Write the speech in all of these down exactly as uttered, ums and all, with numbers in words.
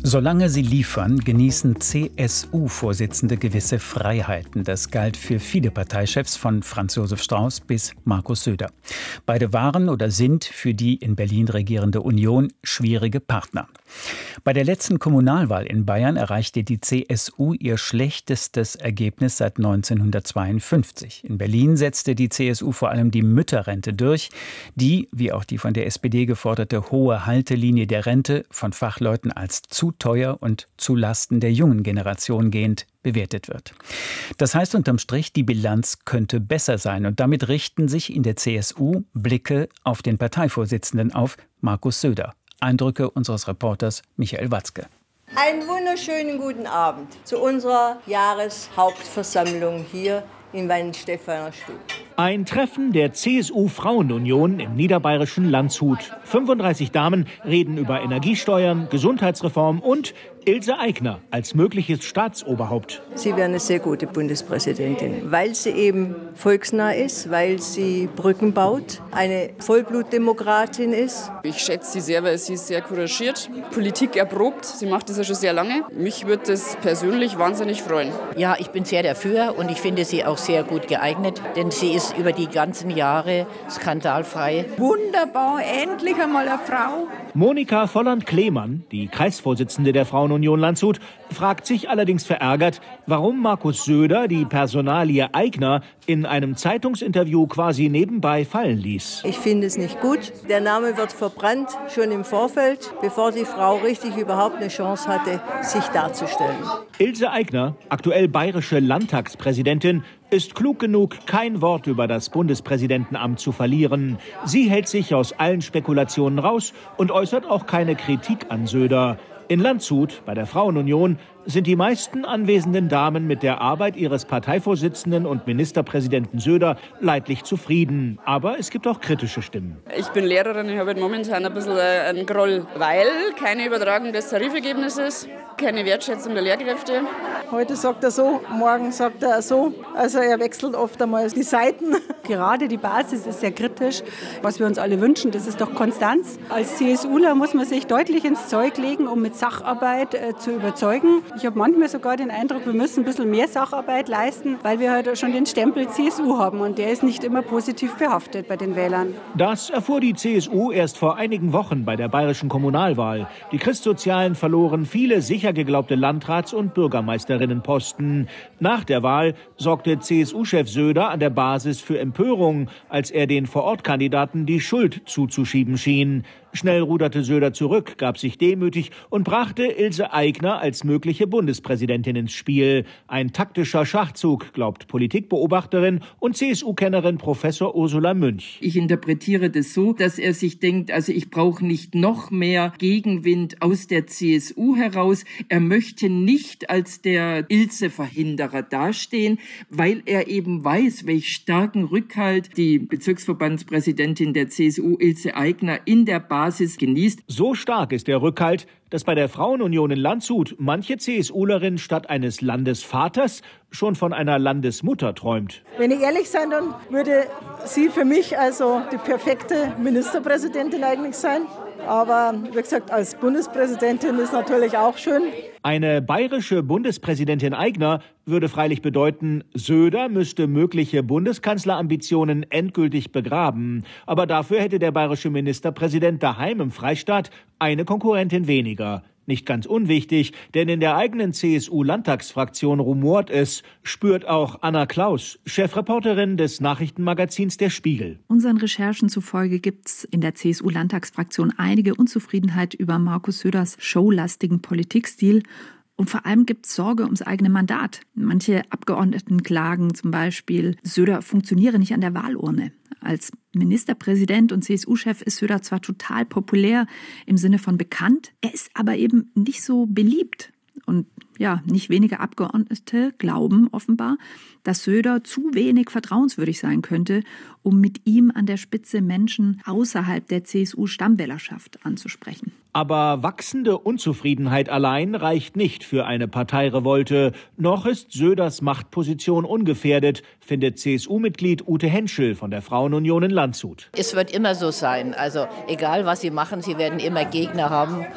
Solange sie liefern, genießen C S U-Vorsitzende gewisse Freiheiten. Das galt für viele Parteichefs von Franz Josef Strauß bis Markus Söder. Beide waren oder sind für die in Berlin regierende Union schwierige Partner. Bei der letzten Kommunalwahl in Bayern erreichte die C S U ihr schlechtestes Ergebnis seit neunzehnhundertzweiundfünfzig. In Berlin setzte die C S U vor allem die Mütterrente durch, die, wie auch die von der S P D geforderte hohe Haltelinie der Rente, von Fachleuten als zu teuer und zu Lasten der jungen Generation gehend bewertet wird. Das heißt unterm Strich, die Bilanz könnte besser sein. Und damit richten sich in der C S U Blicke auf den Parteivorsitzenden, auf Markus Söder. Eindrücke unseres Reporters Michael Watzke. Einen wunderschönen guten Abend zu unserer Jahreshauptversammlung hier in Weihenstephaner Stube. Ein Treffen der C S U-Frauenunion im niederbayerischen Landshut. fünfunddreißig Damen reden über Energiesteuern, Gesundheitsreform und Ilse Aigner als mögliches Staatsoberhaupt. Sie wäre eine sehr gute Bundespräsidentin, weil sie eben volksnah ist, weil sie Brücken baut, eine Vollblutdemokratin ist. Ich schätze sie sehr, weil sie ist sehr couragiert, Politik erprobt. Sie macht das ja schon sehr lange. Mich würde das persönlich wahnsinnig freuen. Ja, ich bin sehr dafür und ich finde sie auch sehr gut geeignet, denn sie ist über die ganzen Jahre skandalfrei. Wunderbar, endlich einmal eine Frau. Monika Volland-Klemann, die Kreisvorsitzende der Frauenunion Landshut, fragt sich allerdings verärgert, warum Markus Söder die Personalie Aigner in einem Zeitungsinterview quasi nebenbei fallen ließ. Ich finde es nicht gut. Der Name wird verbrannt, schon im Vorfeld, bevor die Frau richtig überhaupt eine Chance hatte, sich darzustellen. Ilse Aigner, aktuell bayerische Landtagspräsidentin, ist klug genug, kein Wort über das Bundespräsidentenamt zu verlieren. Sie hält sich aus allen Spekulationen raus und äußert auch keine Kritik an Söder. In Landshut, bei der Frauenunion, sind die meisten anwesenden Damen mit der Arbeit ihres Parteivorsitzenden und Ministerpräsidenten Söder leidlich zufrieden. Aber es gibt auch kritische Stimmen. Ich bin Lehrerin, ich habe momentan ein bisschen einen Groll, weil keine Übertragung des Tarifergebnisses, keine Wertschätzung der Lehrkräfte. Heute sagt er so, morgen sagt er so. Also er wechselt oft einmal die Seiten. Gerade die Basis ist sehr kritisch. Was wir uns alle wünschen, das ist doch Konstanz. Als CSUler muss man sich deutlich ins Zeug legen, um mit Sacharbeit äh, zu überzeugen. Ich habe manchmal sogar den Eindruck, wir müssen ein bisschen mehr Sacharbeit leisten, weil wir halt schon den Stempel C S U haben und der ist nicht immer positiv behaftet bei den Wählern. Das erfuhr die C S U erst vor einigen Wochen bei der bayerischen Kommunalwahl. Die Christsozialen verloren viele sicher geglaubte Landrats- und Bürgermeisterinnenposten. Nach der Wahl sorgte C S U-Chef Söder an der Basis für Empörung, als er den Vorortkandidaten die Schuld zuzuschieben schien. Schnell ruderte Söder zurück, gab sich demütig und brachte Ilse Aigner als mögliche Bundespräsidentin ins Spiel. Ein taktischer Schachzug, glaubt Politikbeobachterin und C S U-Kennerin Professor Ursula Münch. Ich interpretiere das so, dass er sich denkt, also ich brauche nicht noch mehr Gegenwind aus der C S U heraus. Er möchte nicht als der Ilse-Verhinderer dastehen, weil er eben weiß, welch starken Rückhalt die Bezirksverbandspräsidentin der C S U, Ilse Aigner, in der Basis genießt. So stark ist der Rückhalt, dass bei der Frauenunion in Landshut manche CSUlerin statt eines Landesvaters schon von einer Landesmutter träumt. Wenn ich ehrlich sein, dann würde sie für mich also die perfekte Ministerpräsidentin eigentlich sein. Aber wie gesagt, als Bundespräsidentin ist natürlich auch schön. Eine bayerische Bundespräsidentin Aigner würde freilich bedeuten, Söder müsste mögliche Bundeskanzlerambitionen endgültig begraben. Aber dafür hätte der bayerische Ministerpräsident daheim im Freistaat eine Konkurrentin weniger. Nicht ganz unwichtig, denn in der eigenen C S U-Landtagsfraktion rumort es, spürt auch Anna Klaus, Chefreporterin des Nachrichtenmagazins Der Spiegel. Unseren Recherchen zufolge gibt es in der C S U-Landtagsfraktion einige Unzufriedenheit über Markus Söders showlastigen Politikstil. Und vor allem gibt es Sorge ums eigene Mandat. Manche Abgeordneten klagen zum Beispiel, Söder funktioniere nicht an der Wahlurne. Als Ministerpräsident und C S U-Chef ist Söder zwar total populär im Sinne von bekannt, er ist aber eben nicht so beliebt. Und ja, nicht wenige Abgeordnete glauben offenbar, dass Söder zu wenig vertrauenswürdig sein könnte, um mit ihm an der Spitze Menschen außerhalb der C S U-Stammwählerschaft anzusprechen. Aber wachsende Unzufriedenheit allein reicht nicht für eine Parteirevolte. Noch ist Söders Machtposition ungefährdet, findet C S U-Mitglied Ute Henschel von der Frauenunion in Landshut. Es wird immer so sein. Also egal, was sie machen, sie werden immer Gegner haben.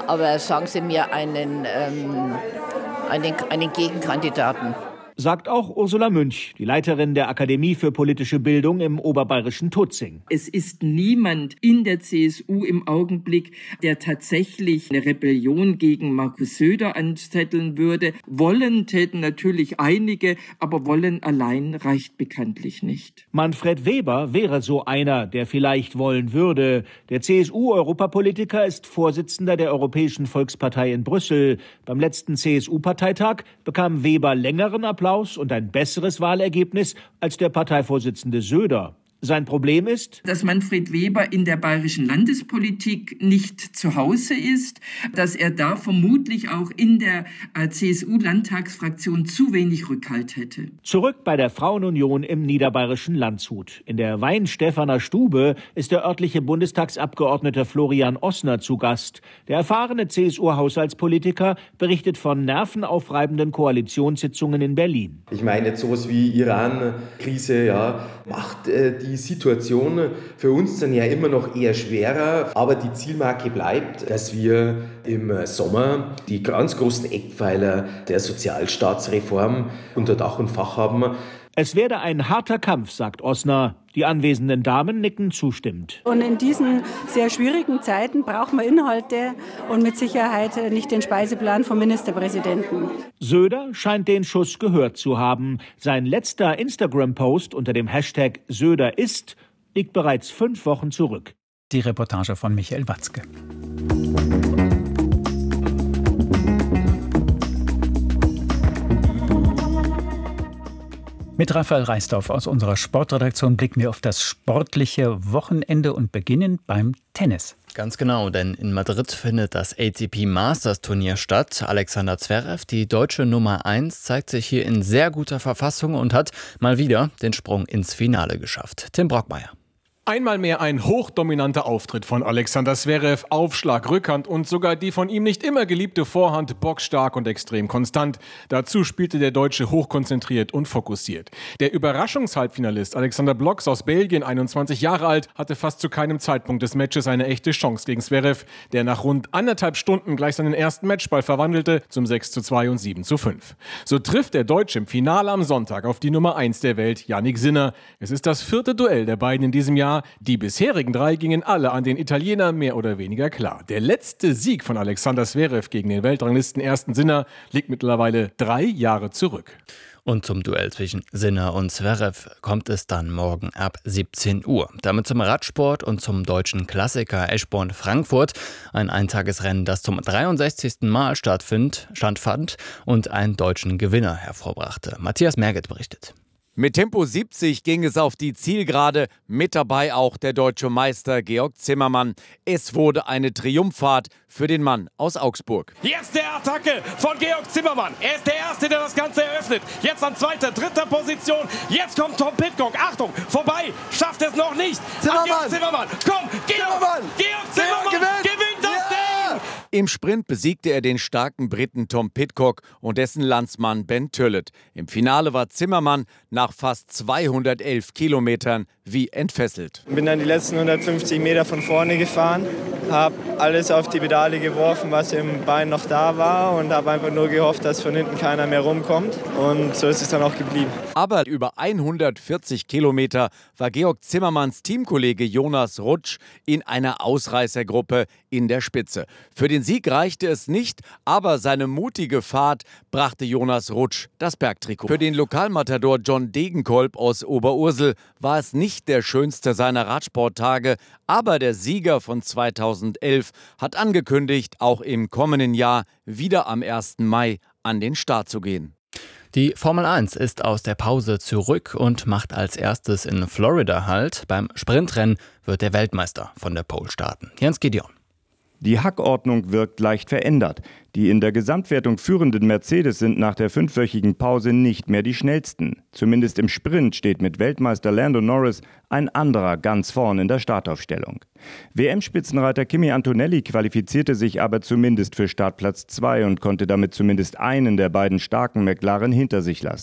aber sagen Sie mir einen, ähm, einen, einen Gegenkandidaten. Sagt auch Ursula Münch, die Leiterin der Akademie für politische Bildung im oberbayerischen Tutzing. Es ist niemand in der C S U im Augenblick, der tatsächlich eine Rebellion gegen Markus Söder anzetteln würde. Wollen täten natürlich einige, aber wollen allein reicht bekanntlich nicht. Manfred Weber wäre so einer, der vielleicht wollen würde. Der C S U-Europapolitiker ist Vorsitzender der Europäischen Volkspartei in Brüssel. Beim letzten C S U-Parteitag bekam Weber längeren Applaus und ein besseres Wahlergebnis als der Parteivorsitzende Söder. Sein Problem ist, dass Manfred Weber in der bayerischen Landespolitik nicht zu Hause ist, dass er da vermutlich auch in der C S U-Landtagsfraktion zu wenig Rückhalt hätte. Zurück bei der Frauenunion im niederbayerischen Landshut. In der Weinstephaner Stube ist der örtliche Bundestagsabgeordnete Florian Ossner zu Gast. Der erfahrene C S U-Haushaltspolitiker berichtet von nervenaufreibenden Koalitionssitzungen in Berlin. Ich meine jetzt sowas wie Iran-Krise, ja, macht äh, die Die Situation für uns dann ja immer noch eher schwerer, aber die Zielmarke bleibt, dass wir im Sommer die ganz großen Eckpfeiler der Sozialstaatsreform unter Dach und Fach haben. Es werde ein harter Kampf, sagt Ossner. Die anwesenden Damen nicken zustimmend. Und in diesen sehr schwierigen Zeiten braucht man Inhalte und mit Sicherheit nicht den Speiseplan vom Ministerpräsidenten. Söder scheint den Schuss gehört zu haben. Sein letzter Instagram-Post unter dem Hashtag Söder ist liegt bereits fünf Wochen zurück. Die Reportage von Michael Watzke. Mit Raphael Reisdorf aus unserer Sportredaktion blicken wir auf das sportliche Wochenende und beginnen beim Tennis. Ganz genau, denn in Madrid findet das A T P Masters Turnier statt. Alexander Zverev, die deutsche Nummer eins, zeigt sich hier in sehr guter Verfassung und hat mal wieder den Sprung ins Finale geschafft. Tim Brockmeier. Einmal mehr ein hochdominanter Auftritt von Alexander Zverev, Aufschlag, Rückhand und sogar die von ihm nicht immer geliebte Vorhand bockstark und extrem konstant. Dazu spielte der Deutsche hochkonzentriert und fokussiert. Der Überraschungshalbfinalist Alexander Blocks aus Belgien, einundzwanzig Jahre alt, hatte fast zu keinem Zeitpunkt des Matches eine echte Chance gegen Zverev, der nach rund anderthalb Stunden gleich seinen ersten Matchball verwandelte zum sechs zu zwei und sieben zu fünf. So trifft der Deutsche im Finale am Sonntag auf die Nummer eins der Welt, Jannik Sinner. Es ist das vierte Duell der beiden in diesem Jahr. Die bisherigen drei gingen alle an den Italiener mehr oder weniger klar. Der letzte Sieg von Alexander Zverev gegen den Weltranglisten ersten Sinner liegt mittlerweile drei Jahre zurück. Und zum Duell zwischen Sinner und Zverev kommt es dann morgen ab siebzehn Uhr. Damit zum Radsport und zum deutschen Klassiker Eschborn-Frankfurt. Ein Eintagesrennen, das zum dreiundsechzigsten Mal stattfand und einen deutschen Gewinner hervorbrachte. Matthias Merget berichtet. Mit Tempo siebzig ging es auf die Zielgerade, mit dabei auch der deutsche Meister Georg Zimmermann. Es wurde eine Triumphfahrt für den Mann aus Augsburg. Jetzt der Attacke von Georg Zimmermann. Er ist der Erste, der das Ganze eröffnet. Jetzt an zweiter, dritter Position. Jetzt kommt Tom Pidcock. Achtung, vorbei. Schafft es noch nicht. Zimmermann. Georg Zimmermann. Komm, Georg. Zimmermann. Georg Zimmermann gewinnt, gewinnt das ja. Ding. Im Sprint besiegte er den starken Briten Tom Pidcock und dessen Landsmann Ben Tullett. Im Finale war Zimmermann nach fast zweihundertelf Kilometern wie entfesselt. Ich bin dann die letzten hundertfünfzig Meter von vorne gefahren, habe alles auf die Pedale geworfen, was im Bein noch da war und habe einfach nur gehofft, dass von hinten keiner mehr rumkommt. Und so ist es dann auch geblieben. Aber über hundertvierzig Kilometer war Georg Zimmermanns Teamkollege Jonas Rutsch in einer Ausreißergruppe in der Spitze. Für den Sieg reichte es nicht, aber seine mutige Fahrt brachte Jonas Rutsch das Bergtrikot. Für den Lokalmatador John Degenkolb aus Oberursel war es nicht der schönste seiner Radsporttage, aber der Sieger von zweitausendelf hat angekündigt, auch im kommenden Jahr wieder am ersten Mai an den Start zu gehen. Die Formel eins ist aus der Pause zurück und macht als erstes in Florida Halt. Beim Sprintrennen wird der Weltmeister von der Pole starten. Jens Gideon. Die Hackordnung wirkt leicht verändert. Die in der Gesamtwertung führenden Mercedes sind nach der fünfwöchigen Pause nicht mehr die schnellsten. Zumindest im Sprint steht mit Weltmeister Lando Norris ein anderer ganz vorn in der Startaufstellung. W M-Spitzenreiter Kimi Antonelli qualifizierte sich aber zumindest für Startplatz zwei und konnte damit zumindest einen der beiden starken McLaren hinter sich lassen.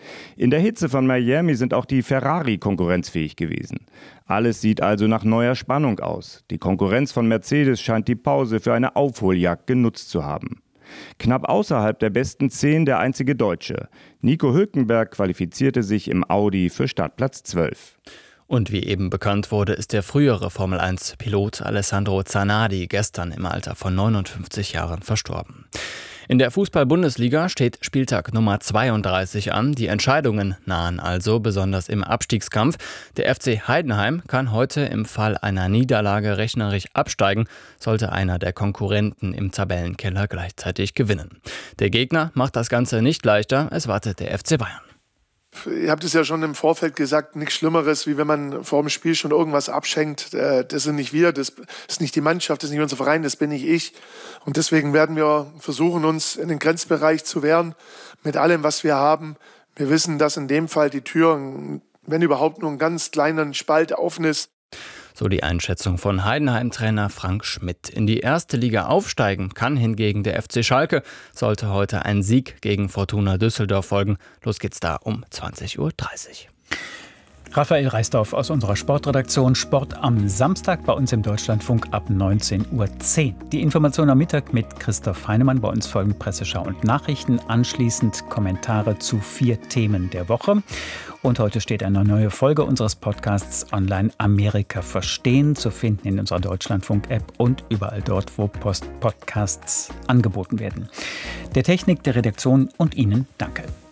In der Hitze von Miami sind auch die Ferrari konkurrenzfähig gewesen. Alles sieht also nach neuer Spannung aus. Die Konkurrenz von Mercedes scheint die Pause für eine Aufholjagd genutzt zu haben. Knapp außerhalb der besten zehn der einzige Deutsche. Nico Hülkenberg qualifizierte sich im Audi für Startplatz zwölf. Und wie eben bekannt wurde, ist der frühere Formel eins Pilot Alessandro Zanardi gestern im Alter von neunundfünfzig Jahren verstorben. In der Fußball-Bundesliga steht Spieltag Nummer zweiunddreißig an. Die Entscheidungen nahen also, besonders im Abstiegskampf. Der F C Heidenheim kann heute im Fall einer Niederlage rechnerisch absteigen, sollte einer der Konkurrenten im Tabellenkeller gleichzeitig gewinnen. Der Gegner macht das Ganze nicht leichter, es wartet der F C Bayern. Ihr habt es ja schon im Vorfeld gesagt, nichts Schlimmeres, wie wenn man vor dem Spiel schon irgendwas abschenkt. Das sind nicht wir, das ist nicht die Mannschaft, das ist nicht unser Verein, das bin nicht ich. Und deswegen werden wir versuchen, uns in den Grenzbereich zu wehren, mit allem, was wir haben. Wir wissen, dass in dem Fall die Tür, wenn überhaupt nur einen ganz kleinen Spalt offen ist. So die Einschätzung von Heidenheim-Trainer Frank Schmidt. In die erste Liga aufsteigen kann hingegen der F C Schalke. Sollte heute ein Sieg gegen Fortuna Düsseldorf folgen. Los geht's da um zwanzig Uhr dreißig. Raphael Reisdorf aus unserer Sportredaktion. Sport am Samstag bei uns im Deutschlandfunk ab neunzehn Uhr zehn. Die Information am Mittag mit Christoph Heinemann. Bei uns folgen Presseschau und Nachrichten. Anschließend Kommentare zu vier Themen der Woche. Und heute steht eine neue Folge unseres Podcasts online Amerika verstehen, zu finden in unserer Deutschlandfunk-App und überall dort, wo Post Podcasts angeboten werden. Der Technik, der Redaktion und Ihnen danke.